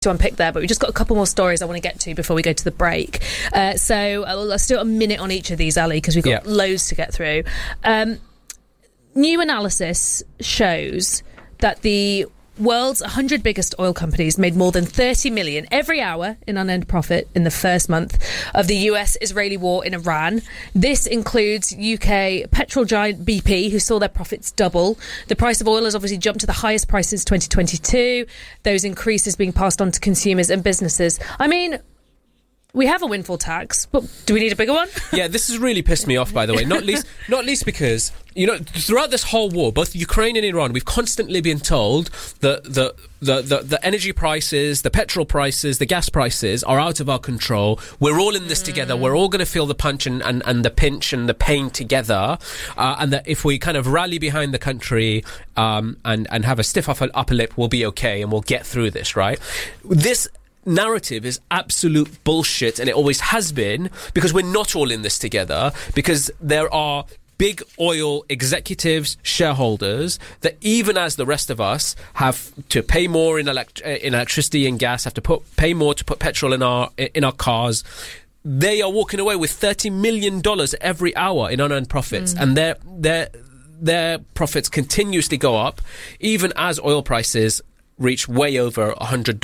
to unpick there, but we've just got a couple more stories I want to get to before we go to the break. So let's do a minute on each of these, Ali, because we've got loads to get through. New analysis shows that the world's 100 biggest oil companies made more than 30 million every hour in unearned profit in the first month of the US-Israeli war in Iran. This includes UK petrol giant BP, who saw their profits double. The price of oil has obviously jumped to the highest price since 2022. Those increases being passed on to consumers and businesses. I mean, we have a windfall tax, but do we need a bigger one? Yeah, this has really pissed me off, by the way. Not least because, throughout this whole war, both Ukraine and Iran, we've constantly been told that the energy prices, the petrol prices, the gas prices are out of our control. We're all in this together. We're all going to feel the punch and the pinch and the pain together. And that if we kind of rally behind the country and have a stiff upper lip, we'll be okay and we'll get through this, right? This narrative is absolute bullshit, and it always has been, because we're not all in this together, because there are big oil executives, shareholders, that even as the rest of us have to pay more in electricity and gas, have to pay more to put petrol in our cars. They are walking away with $30 million every hour in unearned profits, and their profits continuously go up, even as oil prices reach way over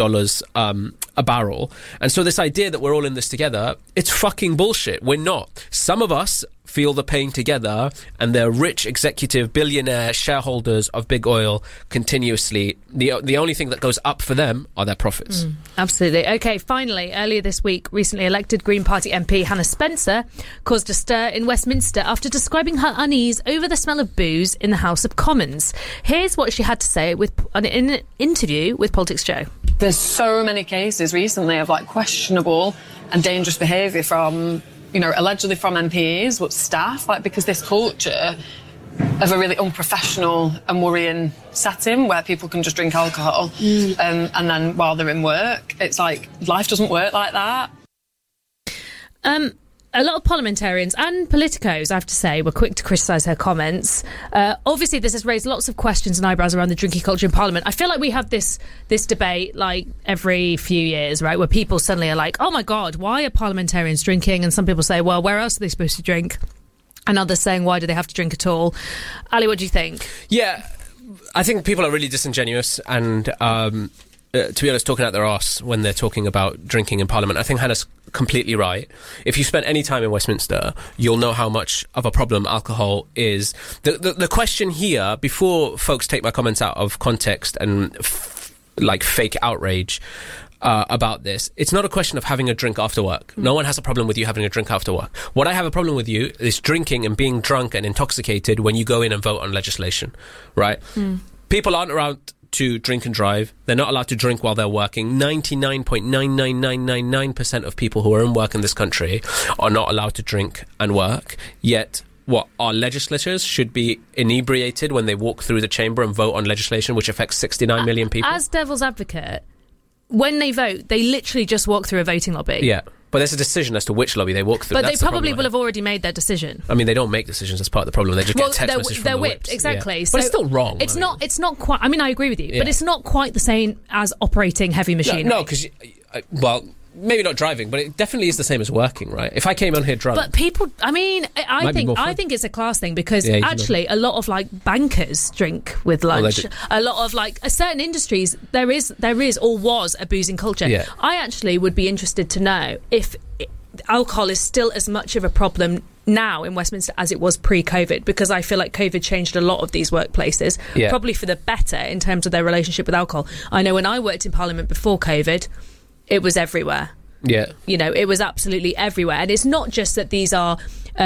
$100 a barrel. And so this idea that we're all in this together, it's fucking bullshit. We're not. Some of us feel the pain together, and they're rich executive billionaire shareholders of big oil continuously. The only thing that goes up for them are their profits. Absolutely. Okay, finally, earlier this week, recently elected Green Party MP Hannah Spencer caused a stir in Westminster after describing her unease over the smell of booze in the House of Commons. Here's what she had to say in an interview with Politics Joe. There's so many cases recently of questionable and dangerous behaviour from, allegedly from MPs, but staff, because this culture of a really unprofessional and worrying setting where people can just drink alcohol and then while they're in work, it's life doesn't work like that. A lot of parliamentarians and politicos, I have to say, were quick to criticise her comments. Obviously, this has raised lots of questions and eyebrows around the drinking culture in Parliament. I feel like we have this debate every few years, right, where people suddenly are like, oh my God, why are parliamentarians drinking? And some people say, well, where else are they supposed to drink? And others saying, why do they have to drink at all? Ali, what do you think? Yeah, I think people are really disingenuous and, to be honest, talking out their arse when they're talking about drinking in Parliament. I think Hannah's completely right. If you spend any time in Westminster, you'll know how much of a problem alcohol is. The question here, before folks take my comments out of context and fake outrage about this, it's not a question of having a drink after work. No one has a problem with you having a drink after work. What I have a problem with you is drinking and being drunk and intoxicated when you go in and vote on legislation, right? People aren't around to drink and drive. They're not allowed to drink while they're working. 99.99999% of people who are in work in this country are not allowed to drink and work. Yet, our legislators should be inebriated when they walk through the chamber and vote on legislation which affects 69 million people. As devil's advocate, when they vote, they literally just walk through a voting lobby. Yeah. But there's a decision as to which lobby they walk through. But they probably will have already made their decision. I mean, they don't make decisions as part of the problem. They just get text messages from they're the whipped, exactly. Yeah. So but it's still wrong. It's not quite... I mean, I agree with you, but it's not quite the same as operating heavy machinery. No, because... maybe not driving, but it definitely is the same as working, right? If I came on here drunk... But people... I mean, I think it's a class thing because actually a lot of bankers drink with lunch. A lot of certain industries, there is or was a boozing culture. Yeah. I actually would be interested to know if alcohol is still as much of a problem now in Westminster as it was pre-COVID, because I feel like COVID changed a lot of these workplaces, probably for the better in terms of their relationship with alcohol. I know when I worked in Parliament before COVID, it was everywhere. Yeah. It was absolutely everywhere. And it's not just that these are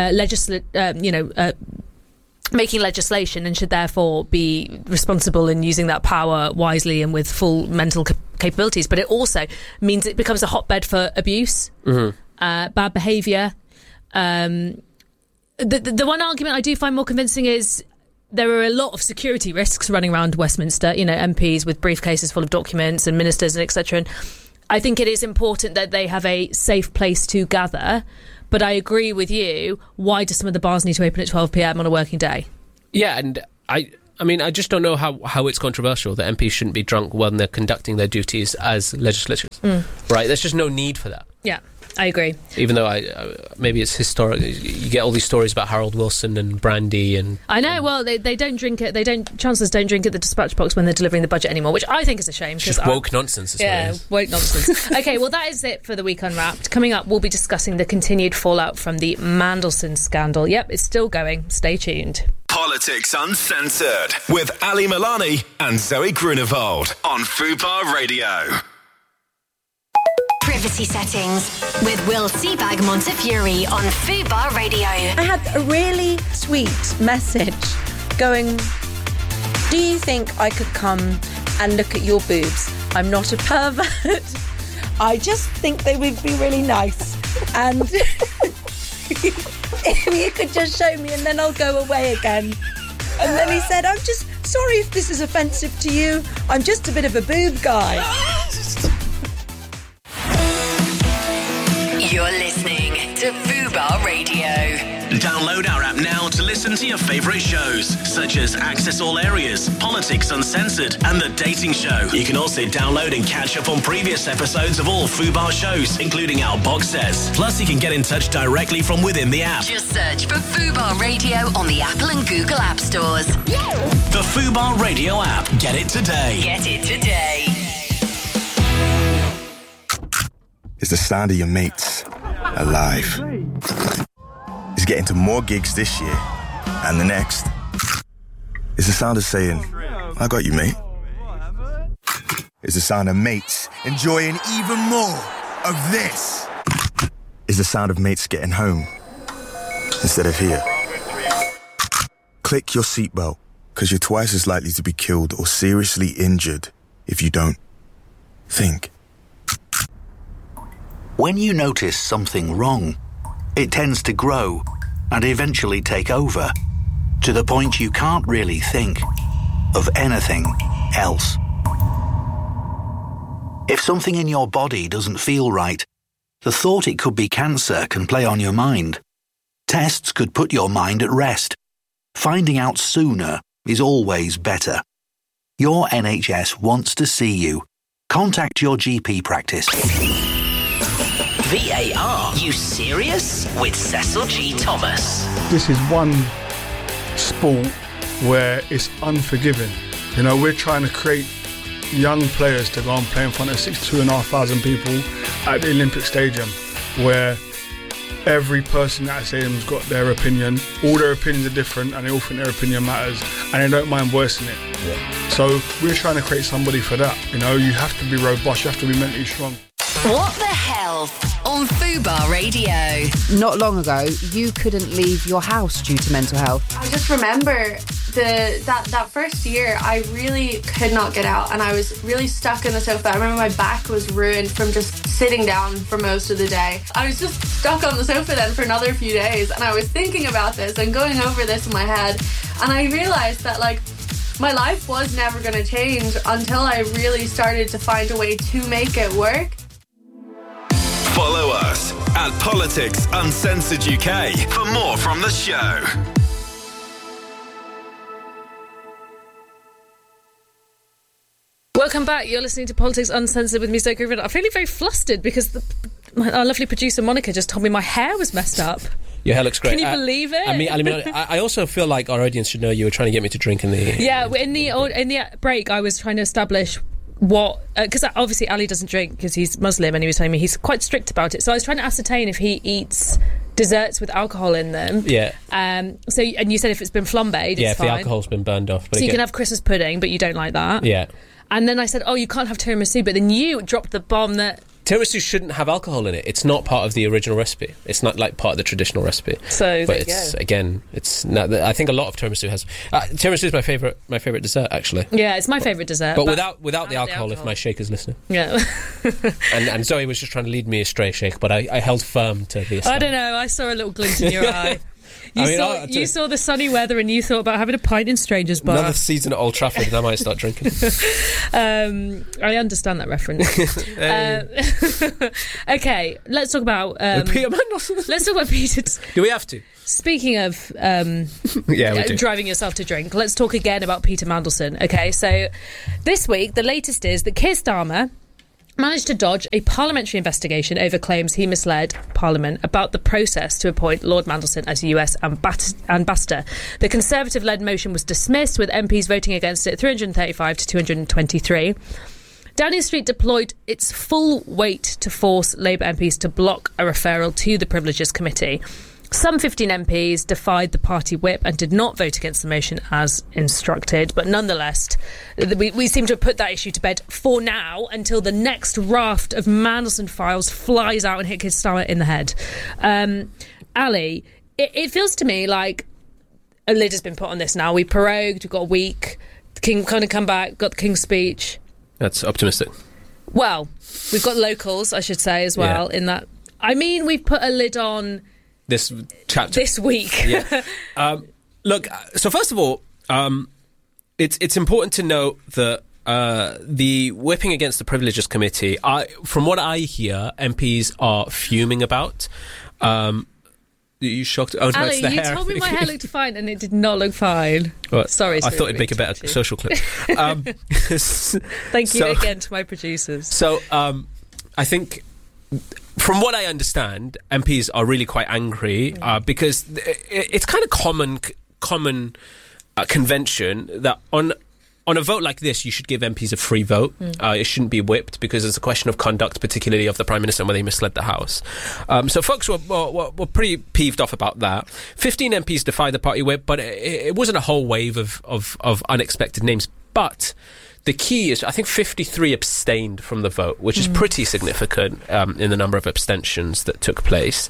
making legislation and should therefore be responsible in using that power wisely and with full mental capabilities, but it also means it becomes a hotbed for abuse, bad behaviour. The one argument I do find more convincing is there are a lot of security risks running around Westminster, MPs with briefcases full of documents and ministers and etc. And I think it is important that they have a safe place to gather. But I agree with you. Why do some of the bars need to open at 12 p.m. on a working day? Yeah, and I I mean, I just don't know how it's controversial that MPs shouldn't be drunk when they're conducting their duties as legislators. Right? There's just no need for that. Yeah, I agree. Even though maybe it's historic. You get all these stories about Harold Wilson and brandy and... I know, well, they don't drink it. Chancellors don't drink at the dispatch box when they're delivering the budget anymore, which I think is a shame. It's just woke nonsense. Yeah, woke nonsense. OK, well, that is it for the Week Unwrapped. Coming up, we'll be discussing the continued fallout from the Mandelson scandal. Yep, it's still going. Stay tuned. Politics Uncensored with Ali Milani and Zoe Grunewald on Fubar Radio. Privacy settings with Will Seabag Montefiore on Fubar Radio. I had a really sweet message going, do you think I could come and look at your boobs? I'm not a pervert. I just think they would be really nice. And if you could just show me and then I'll go away again. And then he said, I'm just sorry if this is offensive to you. I'm just a bit of a boob guy. You're listening to Fubar Radio. Download our app now to listen to your favourite shows, such as Access All Areas, Politics Uncensored, and The Dating Show. You can also download and catch up on previous episodes of all Fubar shows, including our box sets. Plus, you can get in touch directly from within the app. Just search for Fubar Radio on the Apple and Google App Stores. The Fubar Radio app. Get it today. Get it today. Is the sound of your mates alive? Is getting to more gigs this year and the next? Is the sound of saying, I got you, mate? Is the sound of mates enjoying even more of this? Is the sound of mates getting home instead of here? Click your seatbelt, because you're twice as likely to be killed or seriously injured if you don't think. When you notice something wrong, it tends to grow and eventually take over, to the point you can't really think of anything else. If something in your body doesn't feel right, the thought it could be cancer can play on your mind. Tests could put your mind at rest. Finding out sooner is always better. Your NHS wants to see you. Contact your GP practice. VAR, you serious? With Cecil G. Thomas. This is one sport where it's unforgiving. You know, we're trying to create young players to go and play in front of 62,500 people at the Olympic Stadium, where every person at that stadium's got their opinion. All their opinions are different and they all think their opinion matters and they don't mind voicing it. Yeah. So we're trying to create somebody for that. You know, you have to be robust, you have to be mentally strong. What the Health on Fubar Radio. Not long ago, you couldn't leave your house due to mental health. I just remember that first year, I really could not get out and I was really stuck in the sofa. I remember my back was ruined from just sitting down for most of the day. I was just stuck on the sofa then for another few days and I was thinking about this and going over this in my head, and I realised that, like, my life was never going to change until I really started to find a way to make it work. Follow us at Politics Uncensored UK for more from the show. Welcome back. You're listening to Politics Uncensored with me, Zoe Grunewald. I'm feeling very flustered because our lovely producer Monica just told me my hair was messed up. Your hair looks great. Can you believe it? I also feel like our audience should know you were trying to get me to drink in the... Yeah, in the break, I was trying to establish what... Because obviously Ali doesn't drink because he's Muslim, and he was telling me he's quite strict about it. So I was trying to ascertain if he eats desserts with alcohol in them. Yeah. And you said if it's been flambéed, yeah, it's fine. if the alcohol's been burned off. But so you can have Christmas pudding, but you don't like that. Yeah. And then I said, you can't have tiramisu, but then you dropped the bomb that... Tiramisu shouldn't have alcohol in it. It's not part of the original recipe. It's not like part of the traditional recipe. So, but it's not, I think a lot of tiramisu has. Tiramisu is my favourite dessert, actually. Yeah, it's my favourite dessert. But without the alcohol, if my shaker's listening. Yeah. and Zoe was just trying to lead me astray, Sheikh, but I held firm to the. I don't know. I saw a little glint in your eye. You saw the sunny weather and you thought about having a pint in Strangers Bar. Another season at Old Trafford and I might start drinking. I understand that reference. Okay, let's talk about Peter Mandelson. Let's talk about Peter. Do we have to? Speaking of we do. driving yourself to drink, let's talk again about Peter Mandelson. Okay, so this week the latest is that Keir Starmer managed to dodge a parliamentary investigation over claims he misled Parliament about the process to appoint Lord Mandelson as US ambassador. The Conservative-led motion was dismissed, with MPs voting against it 335 to 223. Downing Street deployed its full weight to force Labour MPs to block a referral to the Privileges Committee. Some 15 MPs defied the party whip and did not vote against the motion as instructed. But nonetheless, we seem to have put that issue to bed for now until the next raft of Mandelson files flies out and hit Keir Starmer in the head. Ali, it feels to me like a lid has been put on this now. We prorogued, we've got a week. The King kind of come back, got the King's speech. That's optimistic. Well, we've got locals, I should say, as well, in that. I mean, we've put a lid on this chapter this week. Look, so first of all, it's important to note that the whipping against the Privileges Committee, from what I hear, MPs are fuming about. You shocked? Oh, no, Ali, it's the you hair. told me my hair looked fine and it did not look fine. Well, Sorry. I thought it'd make a better social clip. Thank you again to my producers. So I think, from what I understand, MPs are really quite angry because it's kind of common convention that on a vote like this, you should give MPs a free vote. It shouldn't be whipped because it's a question of conduct, particularly of the Prime Minister, and whether he misled the House. So folks were pretty peeved off about that. 15 MPs defied the party whip, but it wasn't a whole wave of unexpected names. But the key is, I think 53 abstained from the vote, which is pretty significant in the number of abstentions that took place.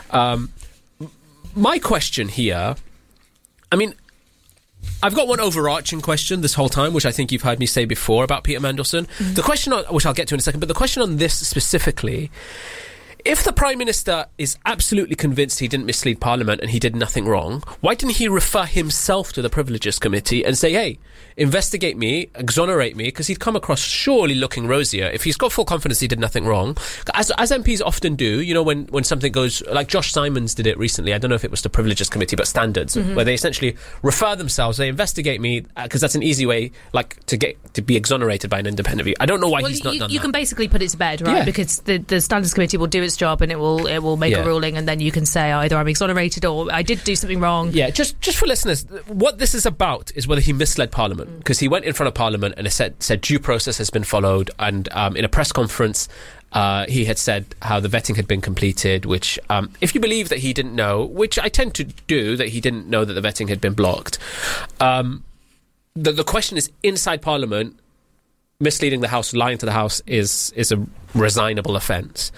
My question here, I mean, I've got one overarching question this whole time, which I think you've heard me say before about Peter Mandelson. The question, which I'll get to in a second, but the question on this specifically, if the Prime Minister is absolutely convinced he didn't mislead Parliament and he did nothing wrong, why didn't he refer himself to the Privileges Committee and say, hey, investigate me, exonerate me, because he'd come across surely looking rosier if he's got full confidence he did nothing wrong. As MPs often do, you know, when something goes, like Josh Simons did it recently, I don't know if it was the Privileges Committee, but Standards, where they essentially refer themselves, they investigate me, because that's an easy way, like, to be exonerated by an independent review. I don't know why he's not done that. You can basically put it to bed, right? Yeah. Because the Standards Committee will do its job and it will make a ruling, and then you can say either I'm exonerated or I did do something wrong. Yeah, just for listeners, what this is about is whether he misled Parliament, because he went in front of Parliament and said due process has been followed, and in a press conference he had said how the vetting had been completed, which if you believe that he didn't know, which I tend to do, that he didn't know that the vetting had been blocked, the question is, inside Parliament, misleading the House, lying to the House is a resignable offence.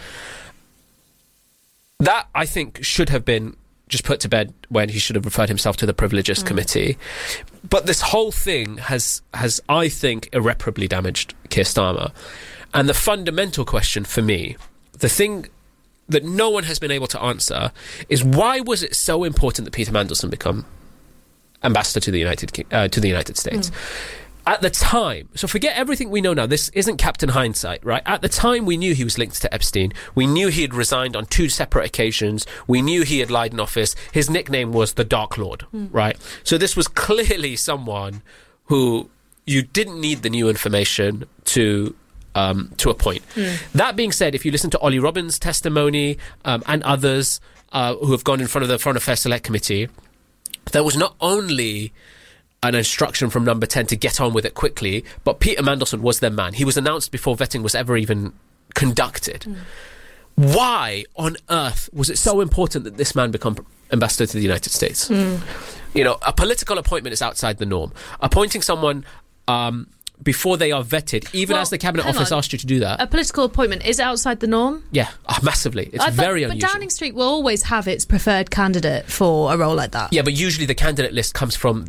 That, I think, should have been just put to bed when he should have referred himself to the Privileges Committee. But this whole thing has, I think, irreparably damaged Keir Starmer. And the fundamental question for me, the thing that no one has been able to answer, is why was it so important that Peter Mandelson become ambassador to the United States? At the time, so forget everything we know now, this isn't Captain Hindsight, right? At the time, we knew he was linked to Epstein. We knew he had resigned on 2 separate occasions. We knew he had lied in office. His nickname was the Dark Lord, right? So this was clearly someone who you didn't need the new information to appoint. That being said, if you listen to Ollie Robbins' testimony and others who have gone in front of the Foreign Affairs Select Committee, there was not only an instruction from Number 10 to get on with it quickly, but Peter Mandelson was their man. He was announced before vetting was ever even conducted. Why on earth was it so important that this man become ambassador to the United States? You know, a political appointment is outside the norm. Appointing someone before they are vetted, even as the Cabinet Office asked you to do that. A political appointment is outside the norm? Yeah, massively. It's very unusual. But Downing Street will always have its preferred candidate for a role like that. Yeah, but usually the candidate list comes from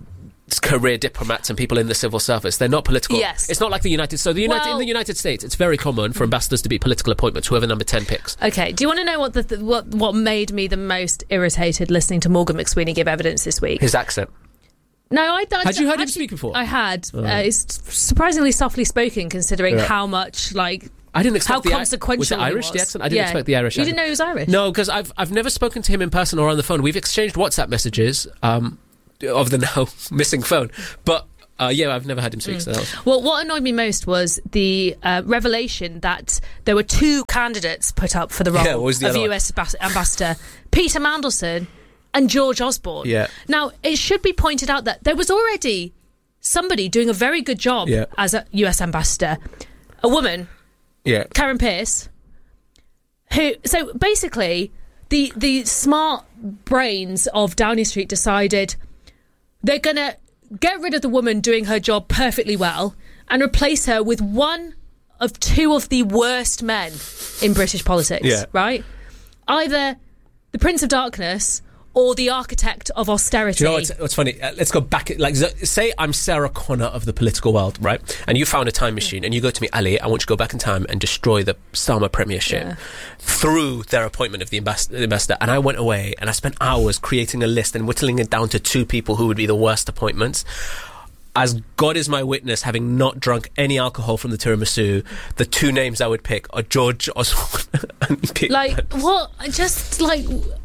career diplomats and people in the civil service. They're not political. Yes. It's not like in the United States, it's very common for ambassadors to be political appointments, whoever number 10 picks. Okay, do you want to know what made me the most irritated listening to Morgan McSweeney give evidence this week? His accent. No, I don't. Had you heard him speak before? I had. It's surprisingly softly spoken, considering how much, like... I didn't expect how consequential was it Irish, the accent? I didn't expect the Irish accent. You didn't know he was Irish? No, because I've never spoken to him in person or on the phone. We've exchanged WhatsApp messages of the now missing phone. But, I've never had him speak. So well, what annoyed me most was the revelation that there were 2 candidates put up for the role of US ambassador, Peter Mandelson and George Osborne. Yeah. Now, it should be pointed out that there was already somebody doing a very good job as a US ambassador, a woman... Yeah, Karen Pierce. So basically, the smart brains of Downing Street decided they're going to get rid of the woman doing her job perfectly well and replace her with one of 2 of the worst men in British politics. Right? Either the Prince of Darkness or the architect of austerity. Do you know what's funny? Let's go back. Like, say I'm Sarah Connor of the political world, right? And you found a time machine, and you go to me, Ali, I want you to go back in time and destroy the Starmer premiership through their appointment of the ambassador. And I went away, and I spent hours creating a list and whittling it down to 2 people who would be the worst appointments. As God is my witness, having not drunk any alcohol from the tiramisu, the 2 names I would pick are George Osborne and Peter. Like, what? Just, like...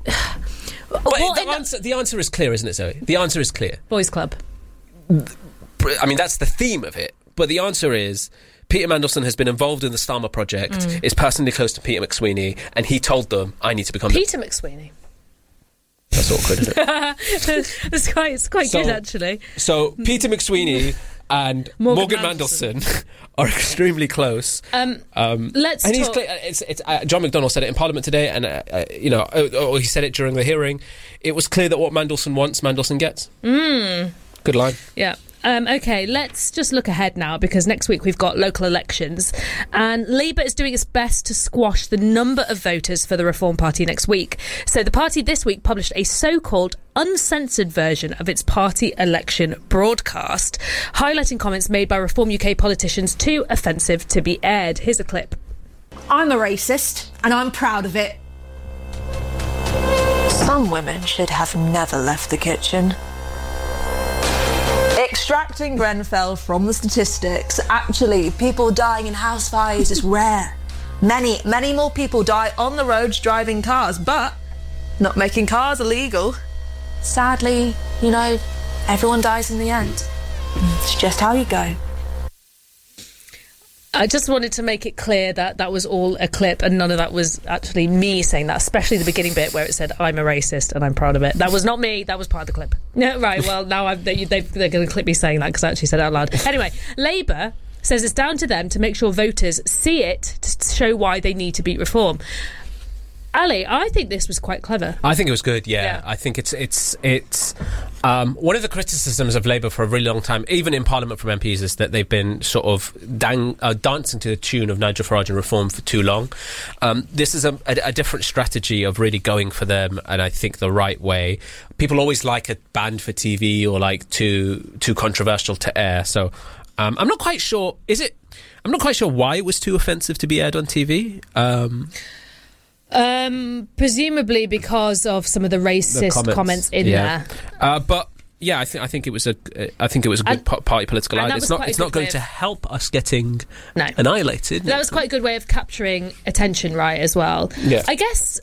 But the answer is clear, isn't it, Zoe? The answer is clear. Boys Club. I mean, that's the theme of it. But the answer is Peter Mandelson has been involved in the Starmer project, is personally close to Peter McSweeney, and he told them, I need to become... Peter McSweeney. That's awkward, isn't it? It's quite good, actually. So, Peter McSweeney and Morgan Mandelson are extremely close. Let's and he's talk... clear, it's John McDonnell said it in Parliament today, and he said it during the hearing. It was clear that what Mandelson wants, Mandelson gets. Good line. Yeah. Okay, let's just look ahead now, because next week we've got local elections, and Labour is doing its best to squash the number of voters for the Reform Party next week. So the party this week published a so-called uncensored version of its party election broadcast, highlighting comments made by Reform UK politicians too offensive to be aired. Here's a clip. I'm a racist, and I'm proud of it. Some women should have never left the kitchen. Extracting Grenfell from the statistics, actually, people dying in house fires is rare. Many more people die on the roads driving cars, but not making cars illegal. Sadly, everyone dies in the end. It's just how you go. I just wanted to make it clear that that was all a clip and none of that was actually me saying that, especially the beginning bit where it said, I'm a racist and I'm proud of it. That was not me, that was part of the clip. No, right, well, now they're going to clip me saying that because I actually said it out loud. Anyway, Labour says it's down to them to make sure voters see it to show why they need to beat reform. Ali, I think this was quite clever. I think it was good, yeah. I think it's one of the criticisms of Labour for a really long time, even in Parliament from MPs, is that they've been sort of dancing to the tune of Nigel Farage and reform for too long. This is a different strategy of really going for them, and I think the right way. People always like it banned for TV or like too controversial to air, so I'm not quite sure. I'm not quite sure why it was too offensive to be aired on TV. Presumably because of some of the racist comments in there. But yeah, I think it was a good party political line. It's not going to help us getting annihilated. That was quite a good way of capturing attention, right? As well. Yeah. I guess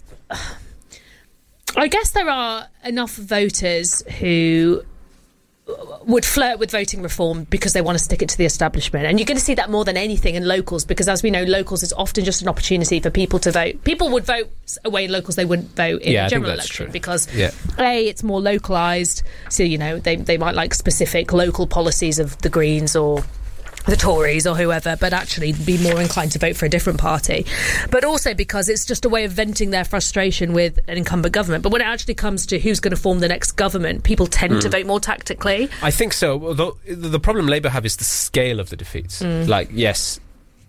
there are enough voters who would flirt with voting reform because they want to stick it to the establishment, and you're going to see that more than anything in locals, because as we know, locals is often just an opportunity for people to vote. People would vote away in locals they wouldn't vote in the general election because A, it's more localised, so they might like specific local policies of the Greens or the Tories or whoever, but actually be more inclined to vote for a different party. But also because it's just a way of venting their frustration with an incumbent government. But when it actually comes to who's going to form the next government, people tend to vote more tactically. I think so. Although the problem Labour have is the scale of the defeats. Like, yes,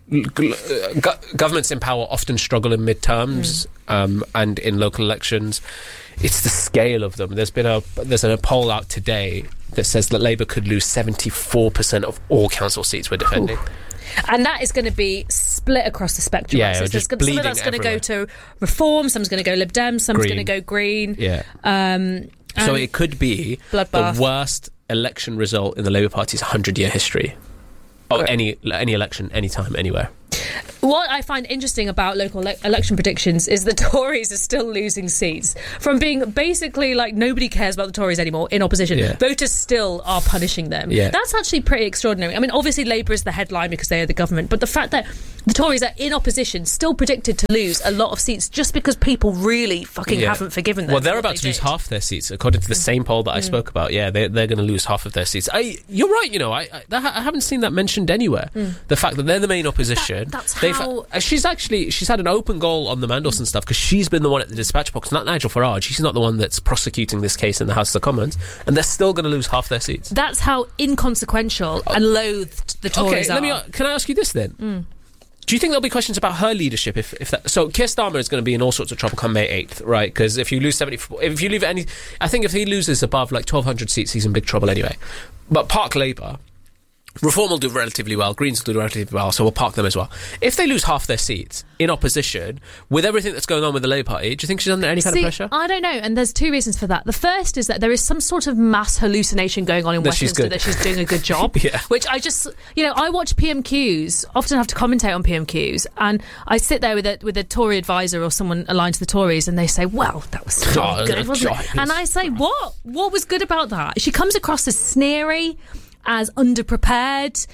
governments in power often struggle in midterms and in local elections. It's the scale of them. There's a poll out today that says that Labour could lose 74% of all council seats we're defending. Ooh. And that is going to be split across the spectrum. Yeah, so just some of that's going to go to Reform, some's going to go Lib Dem, some's going to go Green. Yeah. So it could be bloodbath. The worst election result in the Labour Party's 100-year history. Of any election, anytime, anywhere. What I find interesting about local election predictions is the Tories are still losing seats from being basically like nobody cares about the Tories anymore in opposition. Yeah. Voters still are punishing them. Yeah. That's actually pretty extraordinary. I mean, obviously Labour is the headline because they are the government, but the fact that the Tories are in opposition, still predicted to lose a lot of seats just because people really fucking haven't forgiven them. Well, they're about to lose half their seats, according to the same poll that I spoke about. Yeah, they're going to lose half of their seats. You're right, I haven't seen that mentioned anywhere. The fact that they're the main opposition. That's how... She's had an open goal on the Mandelson stuff because she's been the one at the dispatch box, not Nigel Farage. She's not the one that's prosecuting this case in the House of Commons, and they're still going to lose half their seats. That's how inconsequential and loathed the Tories are. Can I ask you this then? Do you think there'll be questions about her leadership if that? So Keir Starmer is going to be in all sorts of trouble come May 8th, right? Because if you lose I think if he loses above like 1,200 seats, he's in big trouble anyway. But Park Labour, Reform will do relatively well, Greens will do relatively well, so we'll park them as well. If they lose half their seats in opposition, with everything that's going on with the Labour Party, do you think she's under any kind of pressure? I don't know, and there's two reasons for that. The first is that there is some sort of mass hallucination going on in Westminster that she's doing a good job, which I just, I watch PMQs, often have to commentate on PMQs, and I sit there with a Tory advisor or someone aligned to the Tories, and they say, well, that was so good, wasn't it? And I say, what? What was good about that? She comes across as sneery, as underprepared.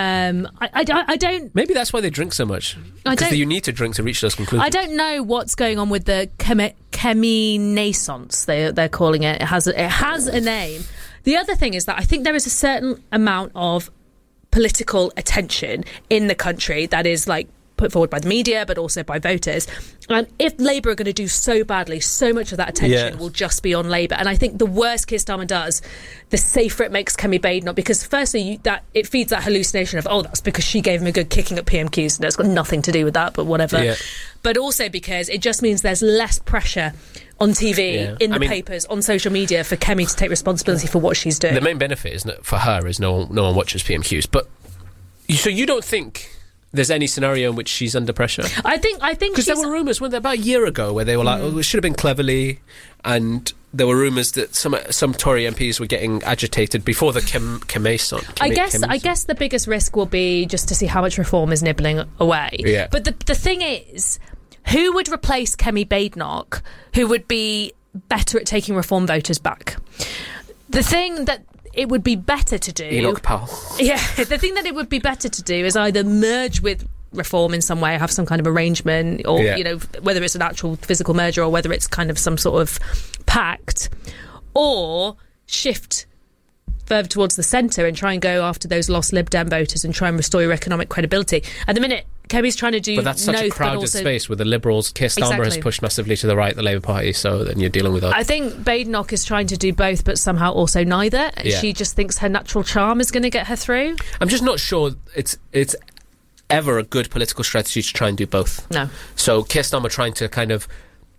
I don't... Maybe that's why they drink so much. Because you need to drink to reach those conclusions. I don't know what's going on with the chemi-naissance, they're calling it. It has a name. The other thing is that I think there is a certain amount of political attention in the country that is like put forward by the media but also by voters, and if Labour are going to do so badly, so much of that attention will just be on Labour. And I think the worse Keir Starmer does, the safer it makes Kemi Badenoch, because firstly it feeds that hallucination of that's because she gave him a good kicking at PMQs, and it's got nothing to do with that, but whatever. But also because it just means there's less pressure on TV, in the papers, on social media for Kemi to take responsibility for what she's doing. The main benefit for her is no one watches PMQs. But so you don't think there's any scenario in which she's under pressure? I think because there were rumours about a year ago where they were like, it should have been cleverly, and there were rumours that some Tory MPs were getting agitated before the Chemi-naissance. I guess the biggest risk will be just to see how much Reform is nibbling away. Yeah. But the thing is, who would replace Kemi Badenoch, who would be better at taking Reform voters back? The thing that it would be better to do... Enoch Powell. Yeah, the thing that it would be better to do is either merge with Reform in some way, have some kind of arrangement, or, whether it's an actual physical merger or whether it's kind of some sort of pact, or shift further towards the centre and try and go after those lost Lib Dem voters and try and restore your economic credibility. At the minute, Kemi's trying to do... But that's such a crowded space with the Liberals. Keir Starmer has pushed massively to the right, the Labour Party, so then you're dealing with that. I think Badenoch is trying to do both, but somehow also neither. Yeah. She just thinks her natural charm is going to get her through. I'm just not sure it's ever a good political strategy to try and do both. No. So Keir Starmer trying to kind of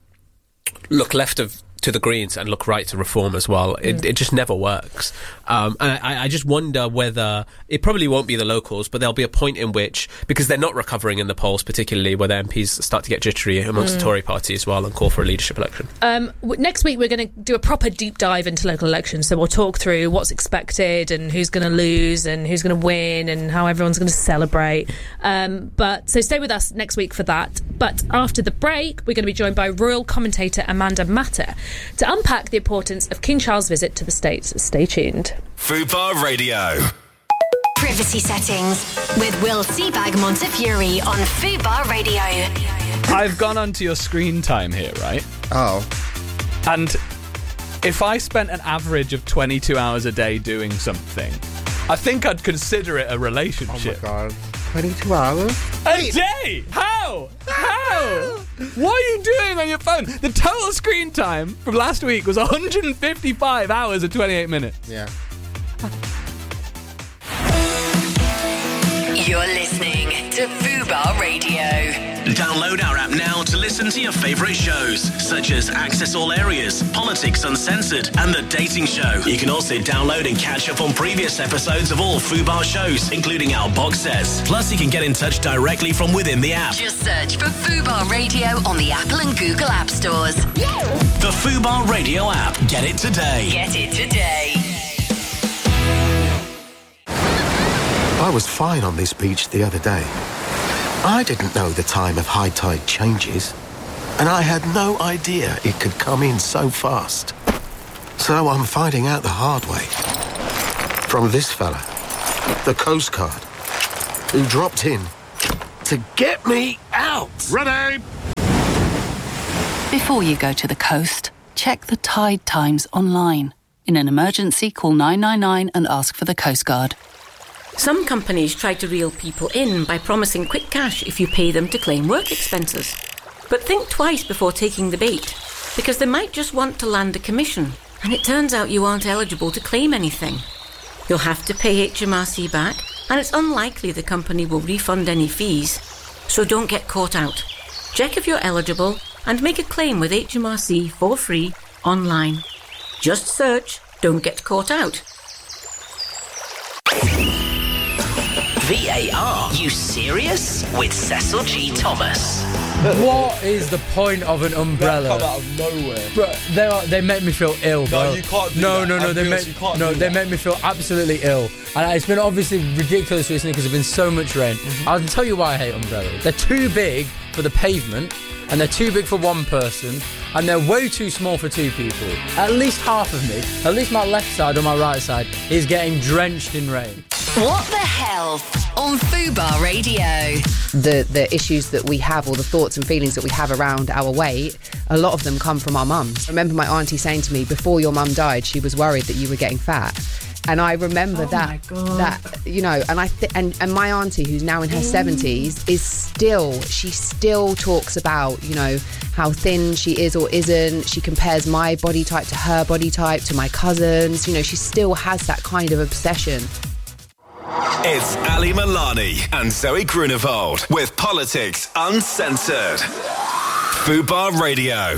look left to the Greens and look right to Reform as well. It just never works. And I just wonder whether... It probably won't be the locals, but there'll be a point in which, because they're not recovering in the polls, particularly where the MPs start to get jittery amongst the Tory party as well and call for a leadership election. Next week we're going to do a proper deep dive into local elections, so we'll talk through what's expected and who's going to lose and who's going to win and how everyone's going to celebrate. So stay with us next week for that. But after the break, we're going to be joined by royal commentator Amanda Matter to unpack the importance of King Charles' visit to the States. Stay tuned. Fubar Radio. Privacy settings with Will Seabag Montefiore on Fubar Radio. I've gone onto your screen time here, right? Oh. And if I spent an average of 22 hours a day doing something, I think I'd consider it a relationship. Oh my God. 22 hours? A day? How? What are you doing on your phone? The total screen time from last week was 155 hours and 28 minutes. Yeah. You're listening to Fubar Download our app now to listen to your favourite shows, such as Access All Areas, Politics Uncensored, and The Dating Show. You can also download and catch up on previous episodes of all Fubar shows, including our box sets. Plus, you can get in touch directly from within the app. Just search for Fubar Radio on the Apple and Google App Stores. The Fubar Radio app. Get it today. Get it today. I was fine on this beach the other day. I didn't know the time of high tide changes, and I had no idea it could come in so fast. So I'm finding out the hard way. From this fella, the Coast Guard, who dropped in to get me out. Ready! Before you go to the coast, check the tide times online. In an emergency, call 999 and ask for the Coast Guard. Some companies try to reel people in by promising quick cash if you pay them to claim work expenses. But think twice before taking the bait, because they might just want to land a commission, and it turns out you aren't eligible to claim anything. You'll have to pay HMRC back, and it's unlikely the company will refund any fees. So don't get caught out. Check if you're eligible and make a claim with HMRC for free online. Just search "Don't Get Caught Out." VAR, you serious? With Cecil G. Thomas. What is the point of an umbrella? They come out of nowhere. Bro, they make me feel ill, bro. No, you can't do no, that. No, no, they make me feel absolutely ill. And it's been obviously ridiculous recently because there's been so much rain. I'll tell you why I hate umbrellas. They're too big for the pavement, and they're too big for one person, and they're way too small for two people. At least half of me, at least my left side or my right side, is getting drenched in rain. What the hell on Fubar Radio? The issues that we have, or the thoughts and feelings that we have around our weight, a lot of them come from our mums. I remember my auntie saying to me, before your mum died, she was worried that you were getting fat. And I remember that, you know, and and my auntie, who's now in her 70s, she still talks about, you know, how thin she is or isn't. She compares my body type to her body type, to my cousins. You know, she still has that kind of obsession. It's Ali Milani and Zoe Grunewald with Politics Uncensored. Fubar Radio.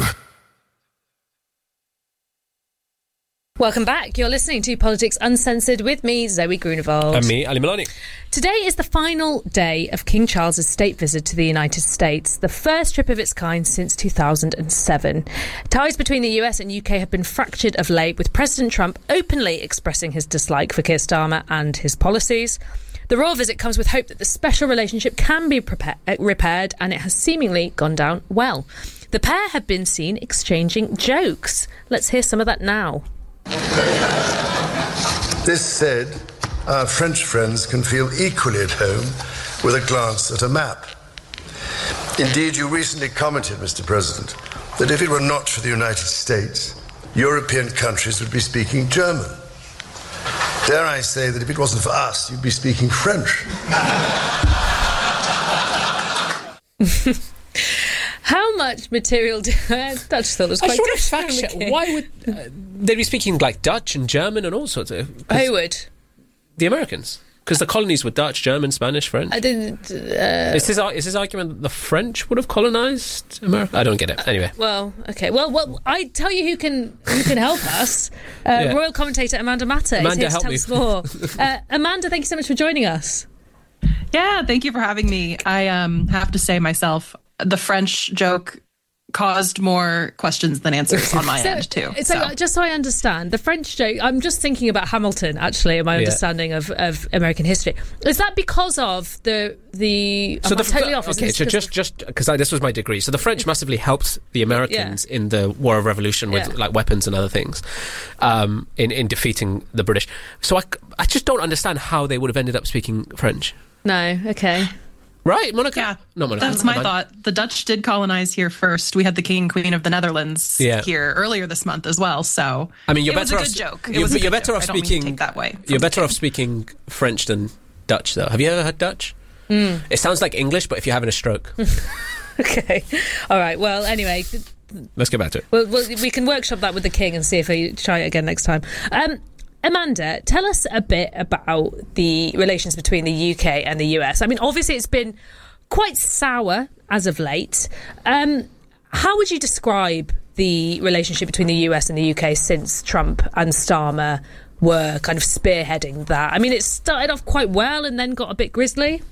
Welcome back. You're listening to Politics Uncensored with me, Zoe Grunewald. And me, Ali Milani. Today is the final day of King Charles's state visit to the United States, the first trip of its kind since 2007. Ties between the US and UK have been fractured of late, with President Trump openly expressing his dislike for Keir Starmer and his policies. The royal visit comes with hope that the special relationship can be repaired, and it has seemingly gone down well. The pair have been seen exchanging jokes. Let's hear some of that now. This said, our French friends can feel equally at home with a glance at a map. Indeed, you recently commented, Mr. President, that if it were not for the United States, European countries would be speaking German. Dare I say that if it wasn't for us, you'd be speaking French. How much material I just thought it was quite good. Fact check. Why would they be speaking like Dutch and German and all sorts of... Who would? The Americans. Because the colonies were Dutch, German, Spanish, French. I didn't... Is his argument that the French would have colonised America? I don't get it. Anyway. Well, okay. Well, I tell you who can help us. Yeah. Royal commentator Amanda Matter is here to tell us more. Amanda, thank you so much for joining us. Yeah, thank you for having me. I have to say myself, the French joke caused more questions than answers on my end too. So just so I understand, the French joke, I'm just thinking about Hamilton, actually, in my understanding of American history. Is that because of the so totally off. Okay, so just because this was my degree. So the French massively helped the Americans in the War of Revolution with like weapons and other things, in defeating the British. So I just don't understand how they would have ended up speaking French. No, okay. Right, Monica? Yeah, not Monica. That's my thought. The Dutch did colonize here first. We had the King and Queen of the Netherlands here earlier this month as well. So I mean, it was a good joke. You're better off speaking that way. You're better off speaking French than Dutch, though. Have you ever heard Dutch? It sounds like English, but if you're having a stroke. Okay, all right. Well, anyway, let's get back to it. Well, we can workshop that with the King and see if we try it again next time. Amanda, tell us a bit about the relations between the UK and the US. I mean, obviously it's been quite sour as of late. How would you describe the relationship between the US and the UK since Trump and Starmer were kind of spearheading that? I mean, it started off quite well and then got a bit grisly.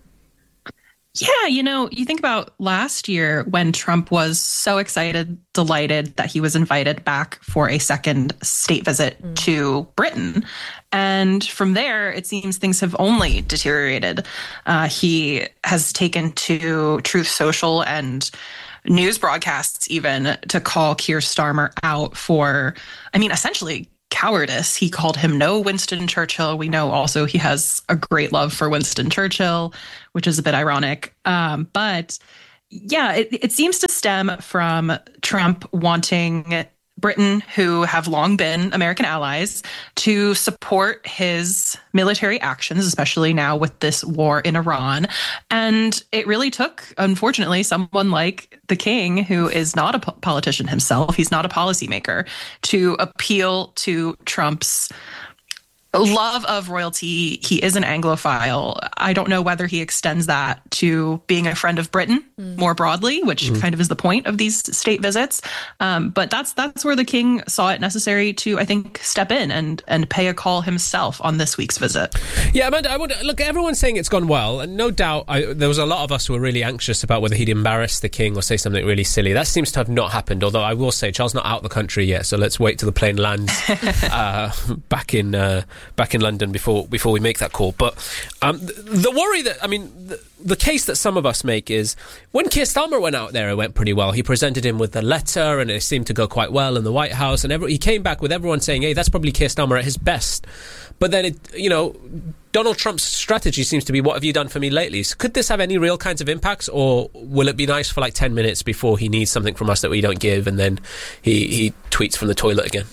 Yeah, you think about last year when Trump was so excited, delighted that he was invited back for a second state visit to Britain. And from there, it seems things have only deteriorated. He has taken to Truth Social and news broadcasts even to call Keir Starmer out for, essentially cowardice. He called him no Winston Churchill. We know also he has a great love for Winston Churchill, which is a bit ironic. But yeah, it seems to stem from Trump wanting Britain, who have long been American allies, to support his military actions, especially now with this war in Iran. And it really took, unfortunately, someone like the king, who is not a politician himself, he's not a policymaker, to appeal to Trump's love of royalty. He is an Anglophile. I don't know whether he extends that to being a friend of Britain more broadly, which kind of is the point of these state visits. But that's where the king saw it necessary to, I think, step in and pay a call himself on this week's visit. Yeah, Amanda, look, everyone's saying it's gone well, and no doubt there was a lot of us who were really anxious about whether he'd embarrass the king or say something really silly. That seems to have not happened, although I will say Charles not out of the country yet, so let's wait till the plane lands back in London before we make that call. But the worry that, the case that some of us make is when Keir Starmer went out there, it went pretty well. He presented him with the letter and it seemed to go quite well in the White House, and he came back with everyone saying, hey, that's probably Keir Starmer at his best. But then, Donald Trump's strategy seems to be, what have you done for me lately? So could this have any real kinds of impacts, or will it be nice for like 10 minutes before he needs something from us that we don't give, and then he tweets from the toilet again?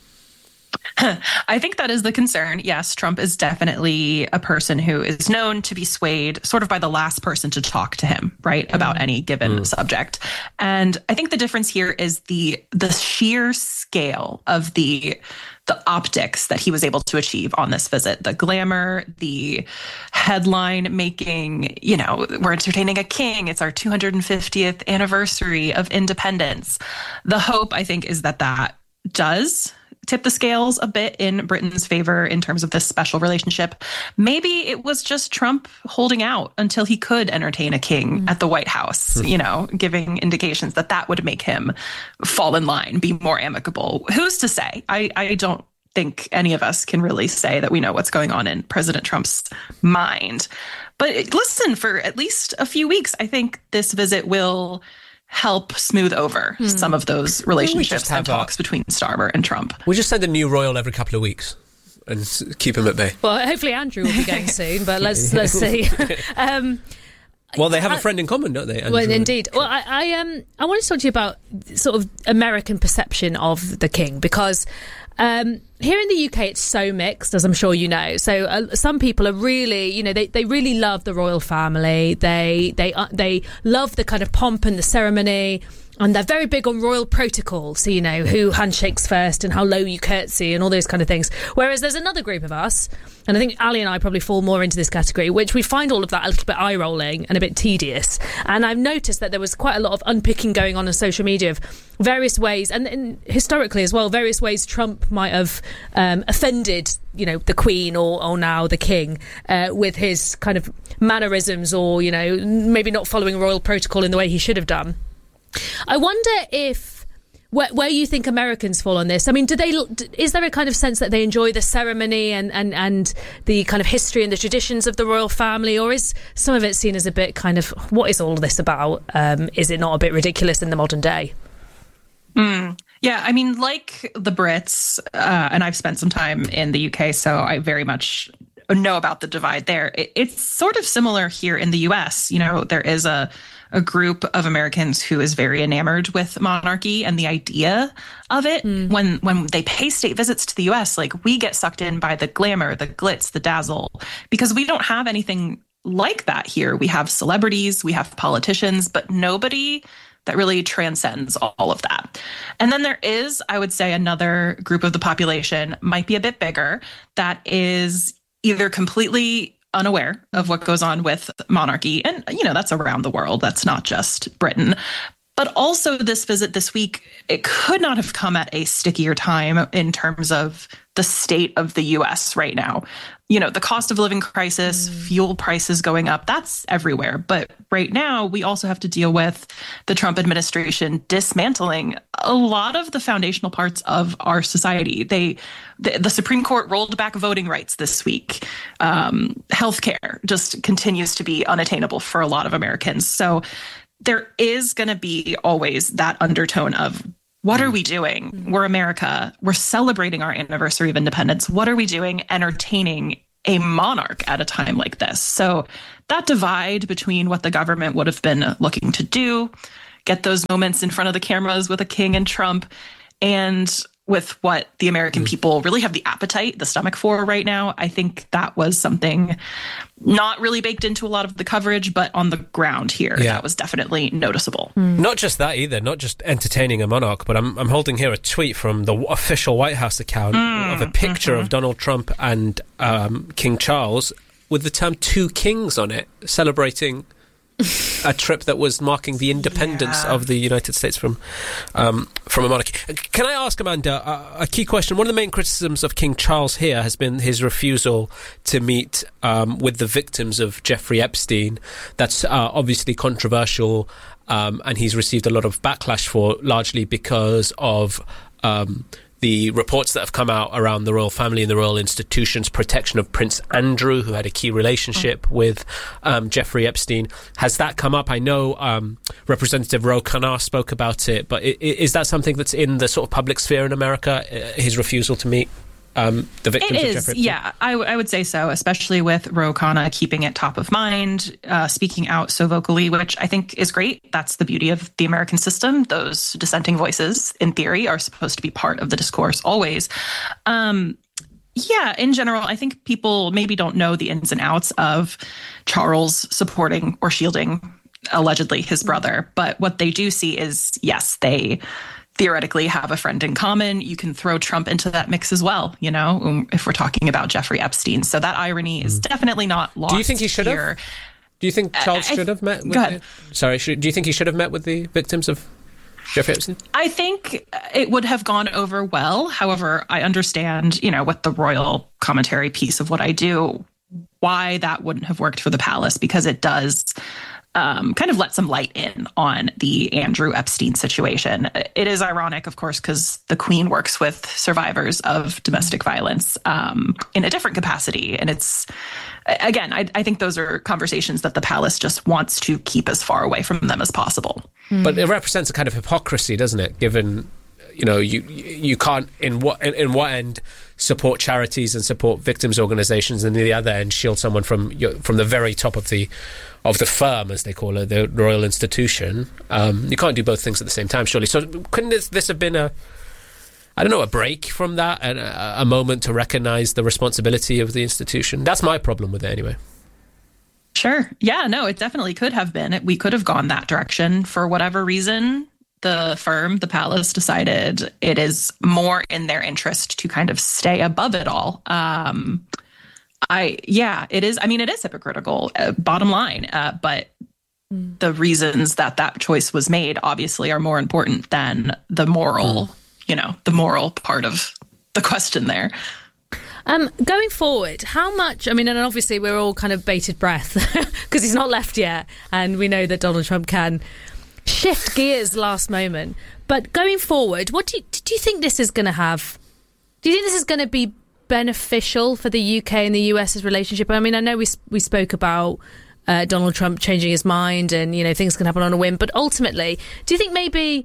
I think that is the concern. Yes, Trump is definitely a person who is known to be swayed sort of by the last person to talk to him, right, about any given subject. And I think the difference here is the sheer scale of the optics that he was able to achieve on this visit, the glamour, the headline making, we're entertaining a king. It's our 250th anniversary of independence. The hope, I think, is that does tip the scales a bit in Britain's favor in terms of this special relationship. Maybe it was just Trump holding out until he could entertain a king at the White House, giving indications that would make him fall in line, be more amicable. Who's to say? I don't think any of us can really say that we know what's going on in President Trump's mind. But listen, for at least a few weeks, I think this visit will help smooth over some of those relationships and talks between Starmer and Trump. We just send a new royal every couple of weeks and keep him at bay. Well, hopefully Andrew will be going soon, but let's see. Well, they have a friend in common, don't they, Andrew? Well, indeed. Well, I wanted to talk to you about sort of American perception of the king, because here in the UK, it's so mixed, as I'm sure you know. So some people are really, they really love the royal family. They love the kind of pomp and the ceremony, and they're very big on royal protocol. So, who handshakes first and how low you curtsy and all those kind of things. Whereas there's another group of us, and I think Ali and I probably fall more into this category, which we find all of that a little bit eye-rolling and a bit tedious. And I've noticed that there was quite a lot of unpicking going on social media of various ways, and historically as well, various ways Trump might have offended, the Queen or now the King with his kind of mannerisms, or, maybe not following royal protocol in the way he should have done. I wonder if where you think Americans fall on this. I mean, is there a kind of sense that they enjoy the ceremony and the kind of history and the traditions of the royal family, or is some of it seen as a bit kind of, what is all this about? Is it not a bit ridiculous in the modern day? Yeah, I mean, like the Brits, and I've spent some time in the UK, so I very much know about the divide there. It's sort of similar here in the US. There is a group of Americans who is very enamored with monarchy and the idea of it. When they pay state visits to the US, like, we get sucked in by the glamour, the glitz, the dazzle, because we don't have anything like that here. We have celebrities, we have politicians, but nobody that really transcends all of that. And then there is, I would say, another group of the population, might be a bit bigger, that is either completely unaware of what goes on with monarchy. And, that's around the world. That's not just Britain. But also this visit this week, it could not have come at a stickier time in terms of the state of the U.S. right now. The cost of living crisis, fuel prices going up, that's everywhere. But right now, we also have to deal with the Trump administration dismantling a lot of the foundational parts of our society. The Supreme Court rolled back voting rights this week. Healthcare just continues to be unattainable for a lot of Americans. So there is going to be always that undertone of, what are we doing? We're America. We're celebrating our anniversary of independence. What are we doing entertaining a monarch at a time like this? So that divide between what the government would have been looking to do, get those moments in front of the cameras with a king and Trump, and with what the American people really have the appetite, the stomach for right now, I think that was something not really baked into a lot of the coverage, but on the ground here, that was definitely noticeable. Not just that either, not just entertaining a monarch, but I'm holding here a tweet from the official White House account of a picture of Donald Trump and King Charles with the term "two kings" on it, celebrating a trip that was marking the independence of the United States from a monarchy. Can I ask, Amanda, a key question? One of the main criticisms of King Charles here has been his refusal to meet with the victims of Jeffrey Epstein. That's obviously controversial, and he's received a lot of backlash for, largely because of the reports that have come out around the royal family and the royal institutions' protection of Prince Andrew, who had a key relationship with Jeffrey Epstein. Has that come up? I know Representative Ro Khanna spoke about it, but is that something that's in the sort of public sphere in America, his refusal to meet the victims of Jeffrey Epstein? Yeah, I would say so, especially with Ro Khanna keeping it top of mind, speaking out so vocally, which I think is great. That's the beauty of the American system. Those dissenting voices, in theory, are supposed to be part of the discourse always. In general, I think people maybe don't know the ins and outs of Charles supporting or shielding, allegedly, his brother. But what they do see is, yes, they theoretically have a friend in common. You can throw Trump into that mix as well, if we're talking about Jeffrey Epstein. So that irony is definitely not lost. Do you think he should have? Do you think Charles should have met with do you think he should have met with the victims of Jeffrey Epstein? I think it would have gone over well. However, I understand, with the royal commentary piece of what I do, why that wouldn't have worked for the palace, because it does kind of let some light in on the Andrew Epstein situation. It is ironic, of course, because the Queen works with survivors of domestic violence in a different capacity. And it's, again, I think those are conversations that the palace just wants to keep as far away from them as possible. But it represents a kind of hypocrisy, doesn't it? Given, you can't, in what end, support charities and support victims' organisations, and in the other end, shield someone from the very top of the firm, as they call it, the royal institution. You can't do both things at the same time, surely. So couldn't this have been a break from that, and a moment to recognise the responsibility of the institution? That's my problem with it, anyway. Sure. Yeah, no, it definitely could have been. We could have gone that direction. For whatever reason, the palace decided it is more in their interest to kind of stay above it all. It is. I mean, it is hypocritical, bottom line. But the reasons that choice was made obviously are more important than the moral, the moral part of the question there. Going forward, how much, and obviously we're all kind of bated breath because he's not left yet. And we know that Donald Trump can shift gears last moment. But going forward, what do you think this is going to have? Do you think this is going to be beneficial for the UK and the US's relationship? I know we spoke about Donald Trump changing his mind and, things can happen on a whim. But ultimately, do you think maybe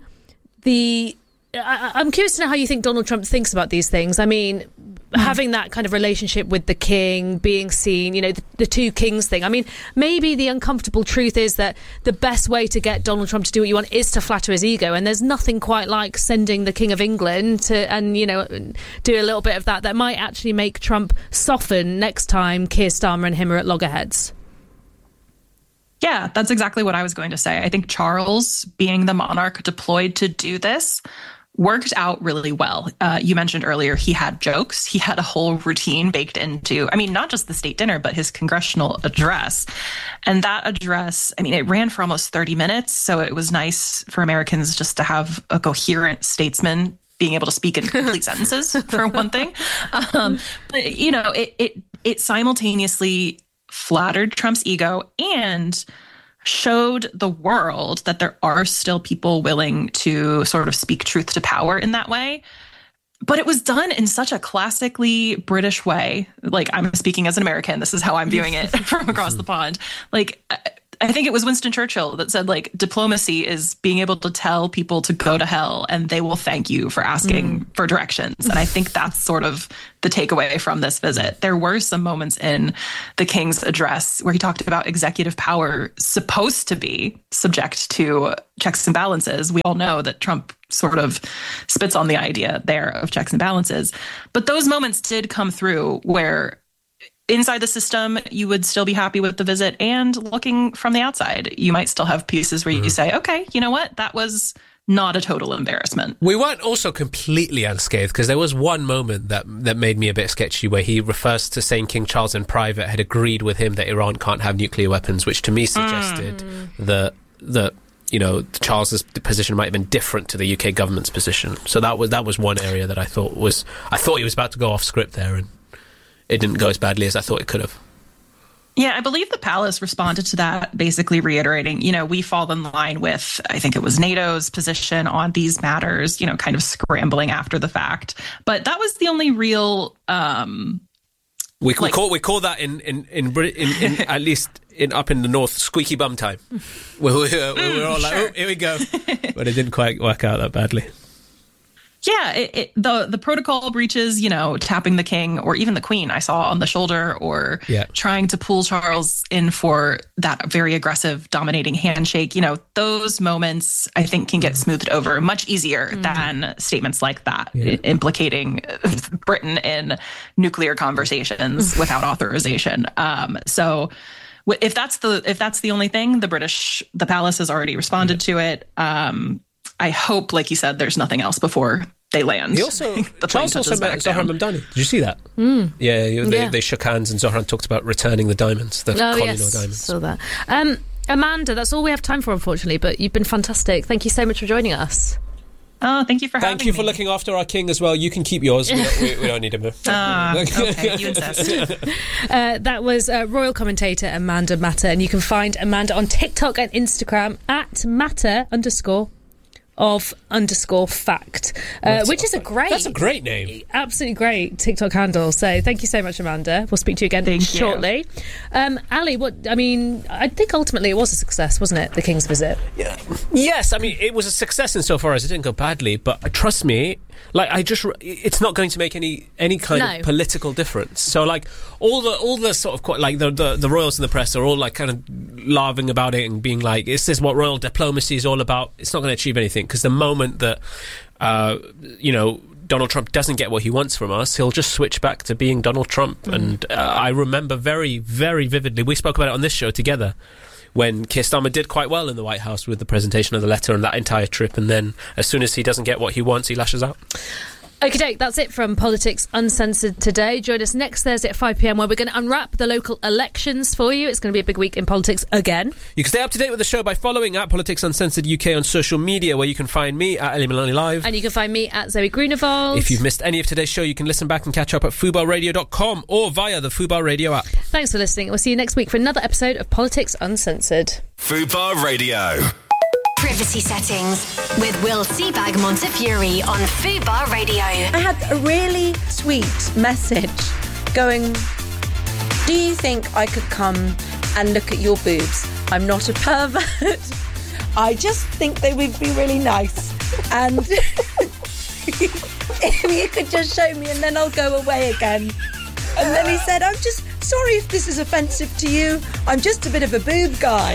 I'm curious to know how you think Donald Trump thinks about these things. Having that kind of relationship with the king, being seen, the two kings thing. Maybe the uncomfortable truth is that the best way to get Donald Trump to do what you want is to flatter his ego. And there's nothing quite like sending the King of England do a little bit of that. That might actually make Trump soften next time Keir Starmer and him are at loggerheads. Yeah, that's exactly what I was going to say. I think Charles, being the monarch deployed to do this, worked out really well. You mentioned earlier he had jokes. He had a whole routine baked into, not just the state dinner, but his congressional address. And that address, it ran for almost 30 minutes. So it was nice for Americans just to have a coherent statesman being able to speak in complete sentences, for one thing. But, it simultaneously flattered Trump's ego and showed the world that there are still people willing to sort of speak truth to power in that way. But it was done in such a classically British way. Like, I'm speaking as an American. This is how I'm viewing it from across the pond. Like, I think it was Winston Churchill that said, like, diplomacy is being able to tell people to go to hell and they will thank you for asking for directions. And I think that's sort of the takeaway from this visit. There were some moments in the King's address where he talked about executive power supposed to be subject to checks and balances. We all know that Trump sort of spits on the idea there of checks and balances. But those moments did come through where inside the system, you would still be happy with the visit, and looking from the outside, you might still have pieces where you say, okay, you know what? That was not a total embarrassment. We weren't also completely unscathed, because there was one moment that made me a bit sketchy, where he refers to saying King Charles in private had agreed with him that Iran can't have nuclear weapons, which to me suggested that Charles's position might have been different to the UK government's position. So that was one area that I thought he was about to go off script there, and it didn't go as badly as I thought it could have. Yeah, I believe the palace responded to that, basically reiterating, we fall in line with, I think it was NATO's position on these matters, kind of scrambling after the fact. But that was the only real... We call that in at least up in the north, squeaky bum time. We were all like, oh, here we go. But it didn't quite work out that badly. Yeah, the protocol breaches, tapping the king or even the queen I saw on the shoulder, or trying to pull Charles in for that very aggressive, dominating handshake. Those moments I think can get smoothed over much easier than statements like that, implicating Britain in nuclear conversations without authorization. So if that's the only thing, the palace has already responded to it. I hope, like you said, there's nothing else before they land. Charles also met Zohran Mamdani. Did you see that? Yeah, they shook hands and Zohran talked about returning the diamonds, the Koh-i-Noor diamonds. Saw that. Amanda, that's all we have time for, unfortunately, but you've been fantastic. Thank you so much for joining us. Oh, thank you for having me. Thank you for looking after our king as well. You can keep yours. We don't need him. Okay, you insist. That was royal commentator Amanda Matter, and you can find Amanda on TikTok and Instagram at matter_of_fact, which is that's a great name, absolutely great TikTok handle. So thank you so much, Amanda. We'll speak to you again shortly. Ali, I think ultimately it was a success, wasn't it, the King's visit? Yes, it was a success insofar as it didn't go badly, but trust me, it's not going to make any kind of political difference. So all the sort of the royals and the press are all kind of laughing about it and being like, "This is what royal diplomacy is all about." It's not going to achieve anything, because the moment that Donald Trump doesn't get what he wants from us, he'll just switch back to being Donald Trump. And I remember very, very vividly, we spoke about it on this show together, when Keir Starmer did quite well in the White House with the presentation of the letter and that entire trip, and then as soon as he doesn't get what he wants, he lashes out. Okay, that's it from Politics Uncensored today. Join us next Thursday at 5 p.m, where we're going to unwrap the local elections for you. It's going to be a big week in politics again. You can stay up to date with the show by following at Politics Uncensored UK on social media, where you can find me at Ellie Milani Live. And you can find me at Zoe Grunewald. If you've missed any of today's show, you can listen back and catch up at FubarRadio.com or via the Fubar Radio app. Thanks for listening. We'll see you next week for another episode of Politics Uncensored. Fubar Radio. Privacy settings with Will Seabag Montefiore on Fubar Radio. I had a really sweet message going, do you think I could come and look at your boobs? I'm not a pervert. I just think they would be really nice. And if you could just show me, and then I'll go away again. And then he said, I'm just sorry if this is offensive to you. I'm just a bit of a boob guy.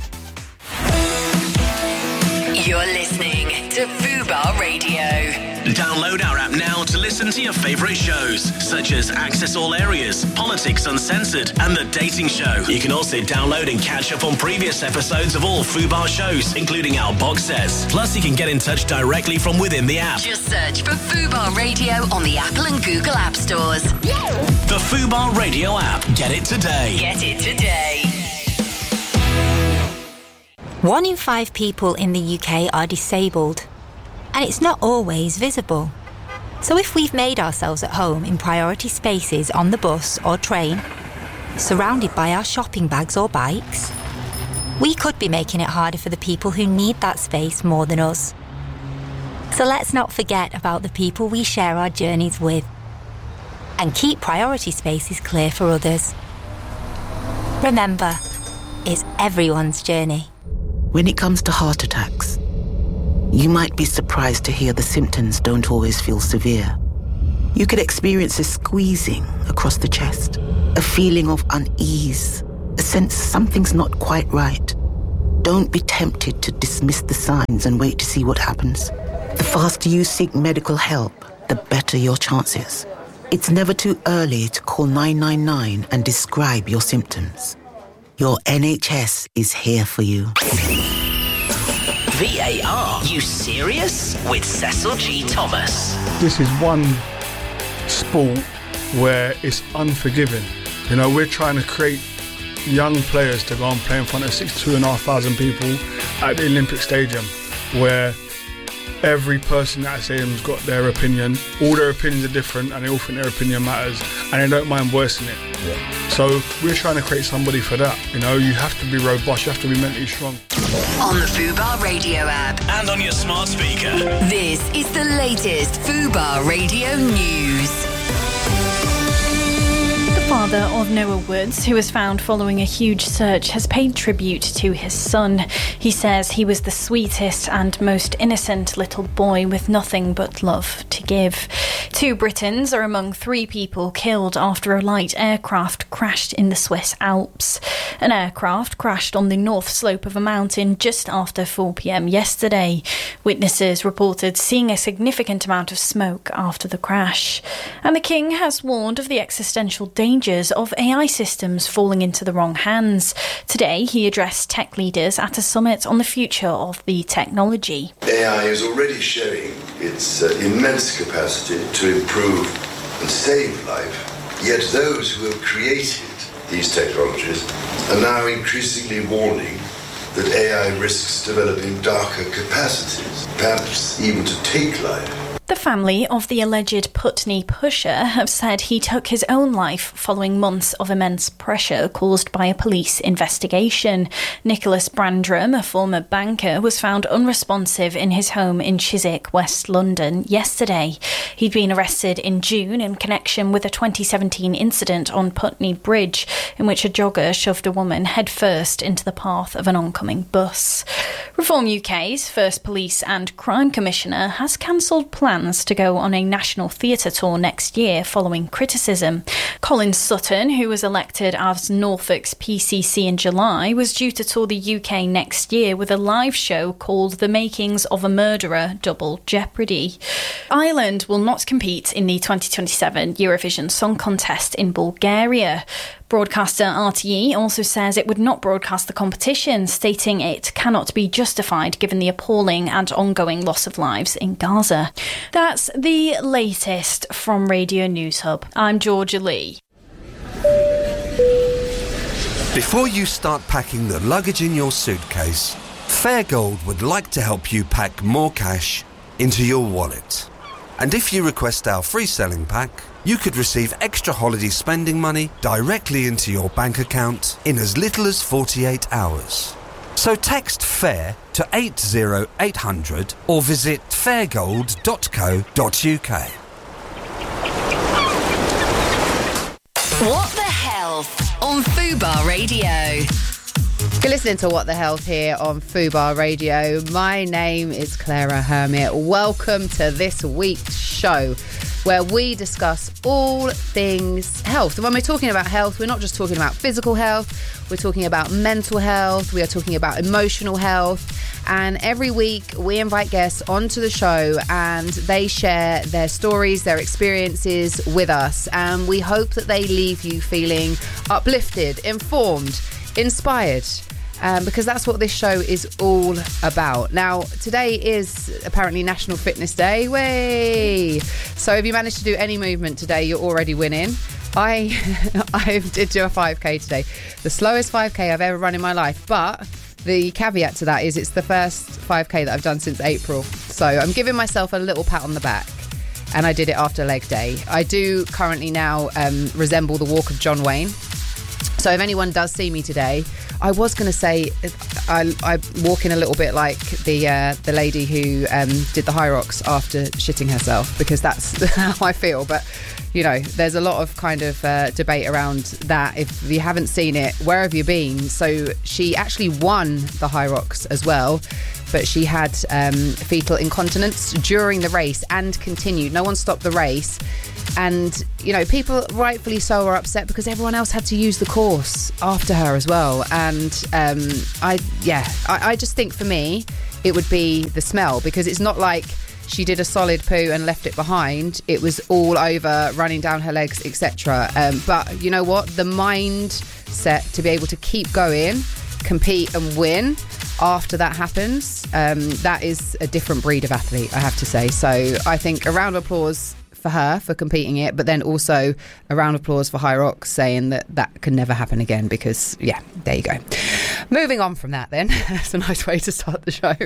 You're listening to Fubar Radio. Download our app now to listen to your favourite shows, such as Access All Areas, Politics Uncensored, and The Dating Show. You can also download and catch up on previous episodes of all Fubar shows, including our box sets. Plus, you can get in touch directly from within the app. Just search for Fubar Radio on the Apple and Google App Stores. The Fubar Radio app. Get it today. Get it today. 1 in 5 people in the UK are disabled, and it's not always visible. So if we've made ourselves at home in priority spaces on the bus or train, surrounded by our shopping bags or bikes, we could be making it harder for the people who need that space more than us. So let's not forget about the people we share our journeys with, and keep priority spaces clear for others. Remember, it's everyone's journey. When it comes to heart attacks, you might be surprised to hear the symptoms don't always feel severe. You could experience a squeezing across the chest, a feeling of unease, a sense something's not quite right. Don't be tempted to dismiss the signs and wait to see what happens. The faster you seek medical help, the better your chances. It's never too early to call 999 and describe your symptoms. Your NHS is here for you. VAR, you serious? With Cecil G. Thomas. This is one sport where it's unforgiving. You know, we're trying to create young players to go and play in front of 62,500 people at the Olympic Stadium, where every person at that stadium's got their opinion. All their opinions are different, and they all think their opinion matters, and they don't mind voicing it. So we're trying to create somebody for that. You know, you have to be robust, you have to be mentally strong. On the Fubar Radio app. And on your smart speaker. This is the latest Fubar Radio news. The father of Noah Woods, who was found following a huge search, has paid tribute to his son. He says he was the sweetest and most innocent little boy with nothing but love to give. 2 Britons are among 3 people killed after a light aircraft crashed in the Swiss Alps. An aircraft crashed on the north slope of a mountain just after 4 p.m. yesterday. Witnesses reported seeing a significant amount of smoke after the crash. And the King has warned of the existential dangers of AI systems falling into the wrong hands. Today, he addressed tech leaders at a summit on the future of the technology. AI is already showing its immense capacity to improve and save life, yet those who have created these technologies are now increasingly warning that AI risks developing darker capacities, perhaps even to take life. The family of the alleged Putney pusher have said he took his own life following months of immense pressure caused by a police investigation. Nicholas Brandram, a former banker, was found unresponsive in his home in Chiswick, West London, yesterday. He'd been arrested in June in connection with a 2017 incident on Putney Bridge, in which a jogger shoved a woman headfirst into the path of an oncoming bus. Reform UK's first police and crime commissioner has cancelled plans to go on a national theatre tour next year following criticism. Colin Sutton, who was elected as Norfolk's PCC in July, was due to tour the UK next year with a live show called The Makings of a Murderer, Double Jeopardy. Ireland will not compete in the 2027 Eurovision Song Contest in Bulgaria. Broadcaster RTE also says it would not broadcast the competition, stating it cannot be justified given the appalling and ongoing loss of lives in Gaza. That's the latest from Radio News Hub. I'm Georgia Lee. Before you start packing the luggage in your suitcase, Fairgold would like to help you pack more cash into your wallet. And if you request our free selling pack, you could receive extra holiday spending money directly into your bank account in as little as 48 hours. So text FAIR to 80800 or visit fairgold.co.uk. What the Health on Fubar Radio. You're listening to What the Health here on Fubar Radio. My name is Clara Hermit. Welcome to this week's show. where we discuss all things health. And when we're talking about health, we're not just talking about physical health, we're talking about mental health, we are talking about emotional health. And every week we invite guests onto the show and they share their stories, their experiences with us. And we hope that they leave you feeling uplifted, informed, inspired. Because that's what this show is all about. Now, today is apparently National Fitness Day. Way! So if you managed to do any movement today, you're already winning. I did do a 5K today. The slowest 5K I've ever run in my life. But the caveat to that is it's the first 5K that I've done since April. So I'm giving myself a little pat on the back. And I did it after leg day. I do currently now resemble the walk of John Wayne. So if anyone does see me today, I was going to say I'm walking a little bit like the lady who did the High Rocks after shitting herself, because that's how I feel. But, you know, there's a lot of kind of debate around that. If you haven't seen it, where have you been? So she actually won the High Rocks as well, but she had fetal incontinence during the race and continued. No one stopped the race. And, you know, people rightfully so are upset because everyone else had to use the course after her as well. And I just think for me, it would be the smell, because it's not like she did a solid poo and left it behind. It was all over, running down her legs, etc. But you know what? The mindset to be able to keep going, compete and win after that happens, that is a different breed of athlete, I have to say. So I think a round of applause for her for competing it, but then also a round of applause for High Rocks saying that can never happen again, because yeah, there you go. Moving on from that then, that's a nice way to start the show.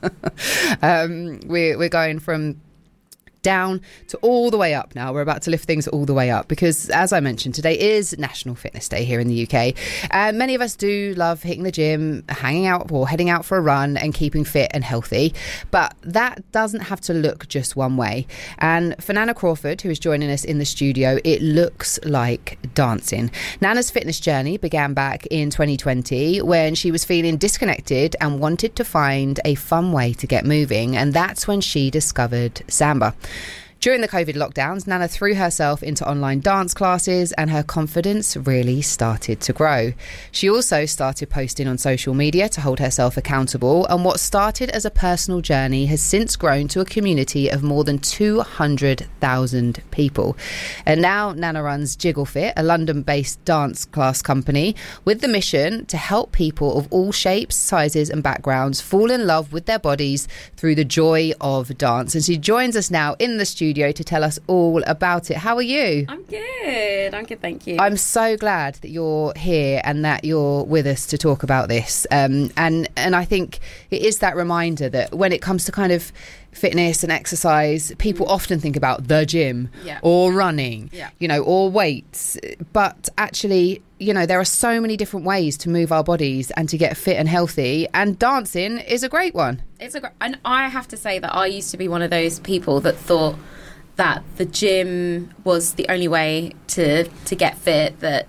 We're going from down to all the way up now. We're about to lift things all the way up because, as I mentioned, today is National Fitness Day here in the UK. And many of us do love hitting the gym, hanging out or heading out for a run and keeping fit and healthy. But that doesn't have to look just one way. And for Nana Crawford, who is joining us in the studio, it looks like dancing. Nana's fitness journey began back in 2020 when she was feeling disconnected and wanted to find a fun way to get moving. And that's when she discovered Samba. During the COVID lockdowns, Nana threw herself into online dance classes and her confidence really started to grow. She also started posting on social media to hold herself accountable, and what started as a personal journey has since grown to a community of more than 200,000 people. And now Nana runs Jiggle Fit, a London-based dance class company with the mission to help people of all shapes, sizes and backgrounds fall in love with their bodies through the joy of dance. And she joins us now in the studio to tell us all about it. How are you? I'm good, thank you. I'm so glad that you're here and that you're with us to talk about this. And I think it is that reminder that when it comes to kind of fitness and exercise, people often think about the gym or running, you know, or weights. But actually, you know, there are so many different ways to move our bodies and to get fit and healthy, and dancing is a great one. And I have to say that I used to be one of those people that thought that the gym was the only way to get fit, that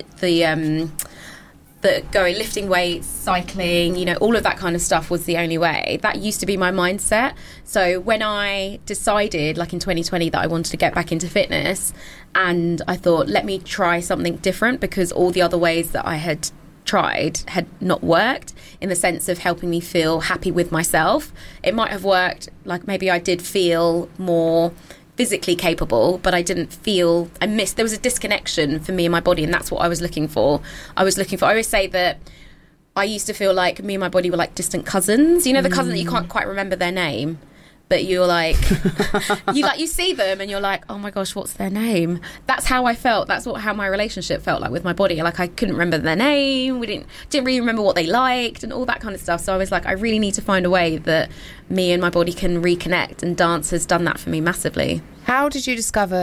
that going, lifting weights, cycling, you know, all of that kind of stuff was the only way. That used to be my mindset. So when I decided, like in 2020, that I wanted to get back into fitness, and I thought, let me try something different, because all the other ways that I had tried had not worked in the sense of helping me feel happy with myself. It might have worked, like maybe I did feel more physically capable, but I didn't feel, there was a disconnection for me and my body, and that's what I was looking for. I always say that I used to feel like me and my body were like distant cousins, you know, the cousin that you can't quite remember their name, but you're like, you see them and you're like, oh my gosh, what's their name? That's how I felt. That's how my relationship felt like with my body. Like I couldn't remember their name. We didn't really remember what they liked and all that kind of stuff. So I was like, I really need to find a way that me and my body can reconnect, and dance has done that for me massively. How did you discover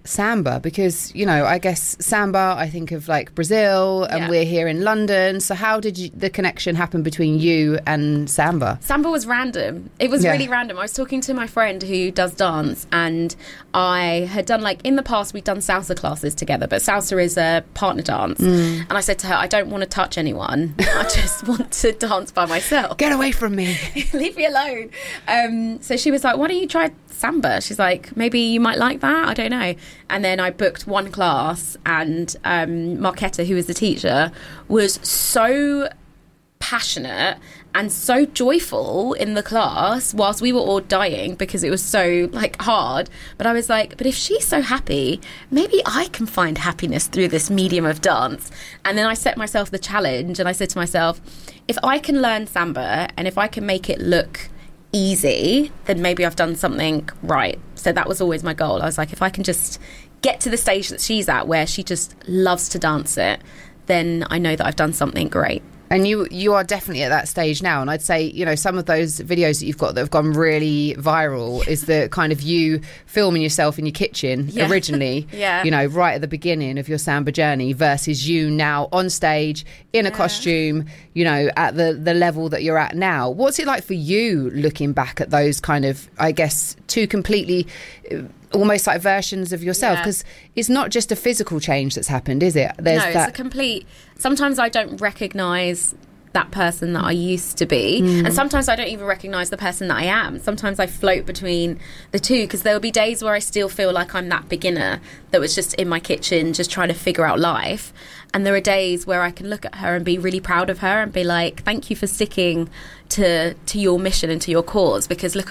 samba? Because, you know, I guess samba, I think of like Brazil, and we're here in London. So how did the connection happen between you and samba? Samba was random. It was really random. I was talking to my friend who does dance, and I had done, like, in the past we'd done salsa classes together, but salsa is a partner dance. And I said to her, I don't want to touch anyone. I just want to dance by myself. Get away from me. Leave me alone. So she was like, why don't you try samba? She's like, maybe you might like that. I don't know. And then I booked one class, and Marquetta, who was the teacher, was so passionate and so joyful in the class whilst we were all dying because it was so, like, hard. But I was like, but if she's so happy, maybe I can find happiness through this medium of dance. And then I set myself the challenge, and I said to myself, if I can learn samba and if I can make it look easy, then maybe I've done something right. So that was always my goal. I was like, if I can just get to the stage that she's at where she just loves to dance it, then I know that I've done something great. And you are definitely at that stage now. And I'd say, you know, some of those videos that you've got that have gone really viral is the kind of you filming yourself in your kitchen originally, you know, right at the beginning of your samba journey, versus you now on stage in a costume, you know, at the level that you're at now. What's it like for you looking back at those kind of, I guess, two completely almost like versions of yourself? Because it's not just a physical change that's happened, is it? It's a complete... Sometimes I don't recognise that person that I used to be, and sometimes I don't even recognise the person that I am. Sometimes I float between the two, because there'll be days where I still feel like I'm that beginner that was just in my kitchen just trying to figure out life, and there are days where I can look at her and be really proud of her and be like, thank you for sticking to your mission and to your cause, because look